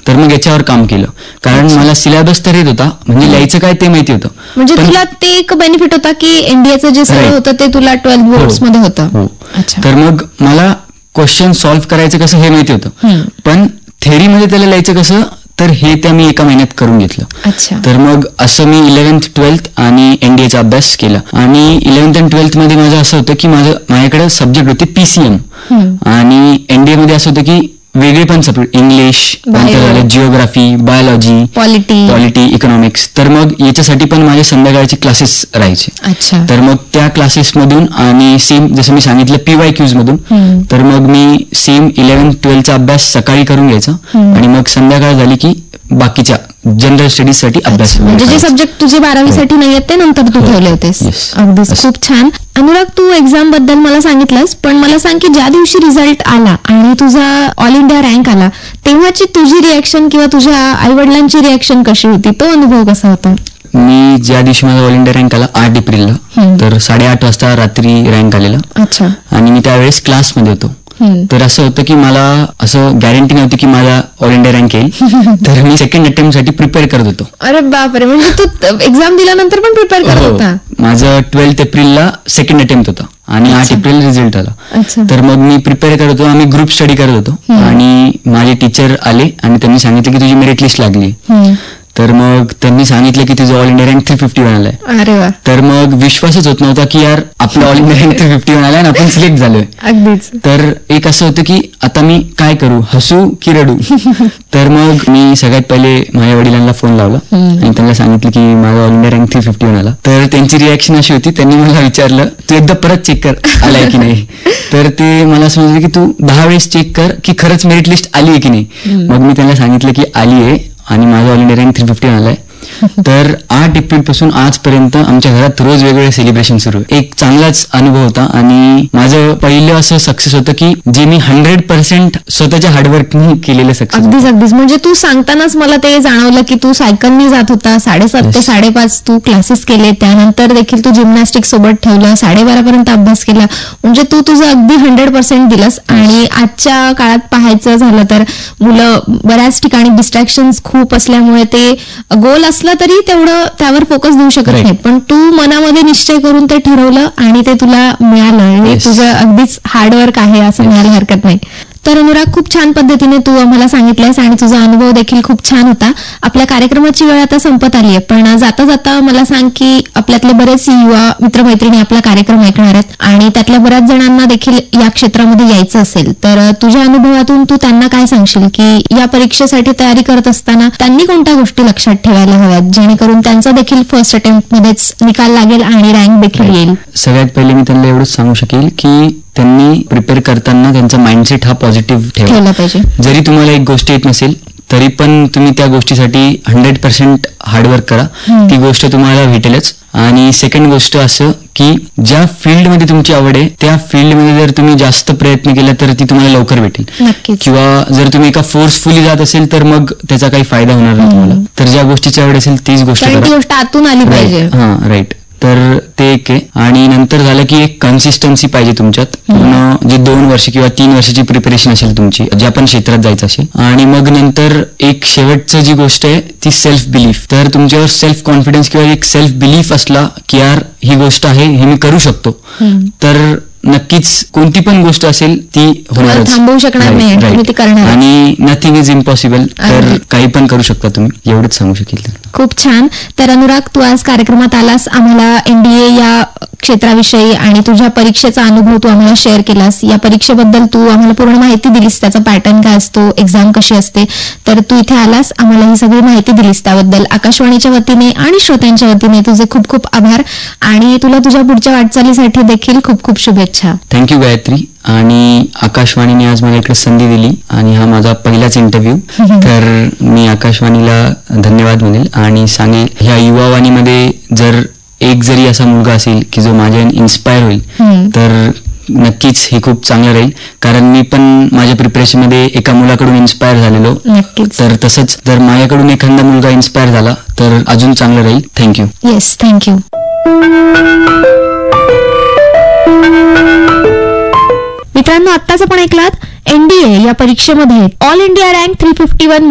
तर मग याच्यावर काम केलं, कारण मला सिलेबस तर येत होता, म्हणजे लिहायचं काय ते माहिती होतं. म्हणजे तुला ते एक बेनिफिट होता की एनडीएचं जे सगळं होतं ते तुला 12th बोर्ड्स मध्ये होतं. तर मग मला क्वेश्चन सॉल्व्ह करायचं कसं हे माहिती होतं, पण थेअरीमध्ये त्याला लिहायचं कसं तर हे त्या मी एका महिन्यात करून घेतलं. तर मग असं मी 11th 12th आणि एनडीएचा अभ्यास केला. आणि 11th आणि 12th मध्ये माझं असं होतं की माझ्याकडे सब्जेक्ट होते पीसीएम, आणि एनडीए मध्ये असं होतं की वेगळे पण subject, English, geography, biology, polity, economics. तर मग याच्यासाठी पण माझे संध्याकाळचे क्लासेस राहायचे. तर मग त्या क्लासेसमधून आणि सेम जसं मी सांगितलं PYQs मधून, तर मग मी सेम 11th 12thचा अभ्यास सकाळी करून घ्यायचा आणि मग संध्याकाळ झाली की बाकीच्या जनरल स्टडीज साठी अभ्यास. म्हणजे जे सब्जेक्ट तुझे 12वी साठी नाही आहेत ते नंतर तू ठेवले होतेस. अगदीच खूप छान. अनुराग, तू एक्झाम बद्दल मला सांगितलंस, पण मला सांग की ज्या दिवशी रिझल्ट आला आणि तुझा ऑल इंडिया रँक आला तेव्हाची तुझी रिएक्शन किंवा तुझ्या आई वडिलांची रिएक्शन कशी होती, तो अनुभव कसा होता? मी ज्या दिवशी माझा ऑल इंडिया रँक आला 8 एप्रिलला, तर 8:30 वाजता रात्री रँक आलेला आणि मी त्यावेळेस क्लासमध्ये होतो. तर असं होतं की मला असं गॅरंटी नव्हती की माझा ऑल इंडिया रँक येईल, तर मी सेकंड अटेम्प्ट साठी प्रिपेअर करत होतो. अरे बापरे, म्हणजे तू एक्झाम दिल्यानंतर पण प्रिपेअर करत होता? माझं 12th एप्रिलला सेकंड अटेम्प्ट होता आणि 8 एप्रिल रिझल्ट आला. तर मग मी प्रिपेअर करत होतो, आम्ही ग्रुप स्टडी करत होतो आणि माझे टीचर आले आणि त्यांनी सांगितलं की तुझी मेरिट लिस्ट लागली. तर मग त्यांनी सांगितलं की तुझं ऑल इंडिया रँक 351 आलाय. अरे वा. तर मग विश्वासच होत नव्हता की यार आपलं ऑल इंडिया रँक 351 आलाय आणि आपण सिलेक्ट झालोय. अगदीच. तर एक असं होतं की आता मी काय करू, हसू की रडू. तर मग मी सगळ्यात पहिले माझ्या वडिलांना फोन लावला आणि त्यांना सांगितलं की माझा ऑल इंडिया रँक 351 आला. तर त्यांची रिॲक्शन अशी होती, त्यांनी मला विचारलं तू एकदा परत चेक कर आलाय की नाही. तर ते मला समजलं की तू 10 वेळेस चेक कर की खरंच मेरिट लिस्ट आली आहे की नाही. मग मी त्यांना सांगितलं की आली आहे आणि माझा ऑल इंडिया रँक 351 आलाय. तर 8 एप्रिल पासून आजपर्यंत आमच्या घरात रोज वेगवेगळे सेलिब्रेशन सुरू आहे. एक चांगलाच अनुभव होता आणि माझं पहिलं असं सक्सेस होतं की जे मी 100% स्वतःच्या हार्डवर्कनी केलेलं सक्सेस. अगदीच. म्हणजे तू सांगतानाच मला ते जाणवलं की तू सायकलनी जात होता, 7:30 ते 5:30 तू क्लासेस केले, त्यानंतर देखील तू जिम्नॅस्टिक सोबत ठेवलं, 12:30 पर्यंत अभ्यास केला. म्हणजे तू तुझं अगदी 100% दिलंस. आणि आजच्या काळात पाहायचं झालं तर मुलं बऱ्याच ठिकाणी डिस्ट्रॅक्शन्स खूप असल्यामुळे ते गोल असलं तरी तेवढं त्यावर फोकस देऊ शकत नाही, पण तू मनामध्ये निश्चय करून ते ठरवलं आणि ते तुला मिळालं. हे तुझं अगदीच हार्डवर्क आहे असं म्हणायला हरकत नाही. तर अनुराग, खूप छान पद्धतीने तू आम्हाला सांगितलंयस आणि तुझा अनुभव देखील खूप छान होता. आपल्या कार्यक्रमाची वेळ आता संपत आली आहे, पण जाता जाता मला सांग की आपल्यातले बरेच युवा मित्रमैत्रिणी आपला कार्यक्रम ऐकणार आहेत आणि त्यातल्या बऱ्याच जणांना देखील या क्षेत्रामध्ये यायचं असेल, तर तुझ्या अनुभवातून तू त्यांना काय सांगशील की या परीक्षेसाठी तयारी करत असताना त्यांनी कोणत्या गोष्टी लक्षात ठेवायला हव्यात जेणेकरून त्यांचा देखील फर्स्ट अटेम्प्ट मध्येच निकाल लागेल आणि रँक देखील येईल? सगळ्यात पहिले मी त्यांना एवढंच सांगू शकेल की त्यांनी प्रिपेअर करताना त्यांचा माइंडसेट हा पॉझिटिव्ह ठेवला पाहिजे. जरी तुम्हाला एक गोष्ट येत नसेल तरी पण तुम्ही त्या गोष्टीसाठी 100% हार्डवर्क करा, ती गोष्ट तुम्हाला भेटेलच. आणि सेकंड गोष्ट असं की ज्या फील्डमध्ये तुमची आवड आहे त्या फील्डमध्ये जर तुम्ही जास्त प्रयत्न केला तर ती तुम्हाला लवकर भेटेल. किंवा जर तुम्ही एका फोर्सफुली जात असेल तर मग त्याचा काही फायदा होणार नाही तुम्हाला. तर ज्या गोष्टीची आवड असेल तीच गोष्ट करा. आतून आली पाहिजे. राईट. तर ते एक आहे. आणि नंतर झालं की एक कन्सिस्टन्सी पाहिजे तुमच्यात. पूर्ण जे 2 वर्ष किंवा 3 वर्षाची प्रिपरेशन असेल तुमची, ज्या पण क्षेत्रात जायचं असेल. आणि मग नंतर एक शेवटचं जी गोष्ट आहे ती सेल्फ बिलीफ. तर तुमच्यावर सेल्फ कॉन्फिडन्स किंवा एक सेल्फ बिलीफ असला की यार ही गोष्ट आहे, हे मी करू शकतो, तर नक्कीच कोणती पण गोष्ट असेल ती होणारच, थांबवू शकणार नाही आणि नथिंग इज इम्पॉसिबल. तर काही पण करू शकता तुम्ही, एवढंच सांगू शकेल. खूप छान. तर अनुराग, तू आज कार्यक्रमात आलास, आम्हाला एनडीए या क्षेत्राविषयी आणि तुझ्या परीक्षेचा अनुभव तू आम्हाला शेअर केलास. या परीक्षेबद्दल तू आम्हाला पूर्ण माहिती दिलीस, त्याचा पॅटर्न काय असतो, एक्झाम कशी असते. तर तू इथे आलास, आम्हाला ही सगळी माहिती दिलीस, त्याबद्दल आकाशवाणीच्या वतीने आणि श्रोत्यांच्या वतीने तुझे खूप खूप आभार आणि तुला तुझ्या पुढच्या वाटचालीसाठी देखील खूप खूप शुभेच्छा. थँक्यू गायत्री. आणि आकाशवाणीने आज मला इकडे संधी दिली आणि हा माझा पहिलाच इंटरव्ह्यू. तर मी आकाशवाणीला धन्यवाद म्हणेल आणि सांगेल ह्या युवावाणीमध्ये जर एक जरी असा मुलगा असेल की जो माझ्या इन्स्पायर होईल तर नक्कीच हे खूप चांगलं राहील. कारण मी पण माझ्या प्रिपरेशनमध्ये एका मुलाकडून इन्स्पायर झालेलो. तर तसंच जर माझ्याकडून एखादा मुलगा इन्स्पायर झाला तर अजून चांगलं राहील. थँक्यू. Yes, thank you. मित्रांनो, आत्ताच आपण ऐकलात एनडीए या परीक्षेमध्ये ऑल इंडिया रँक 351